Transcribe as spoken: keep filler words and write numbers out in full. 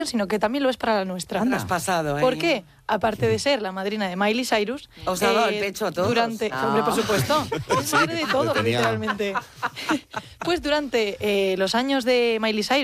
sino que también lo es para la nuestra. Anda. Has pasado, ¿eh? ¿Por qué? Aparte de ser la madrina de Miley Cyrus... ¿Os ha dado el pecho a todos? Durante, Ah. Hombre, por supuesto. Es madre de todo, tenía. literalmente. Pues durante eh, los años de Miley Cyrus,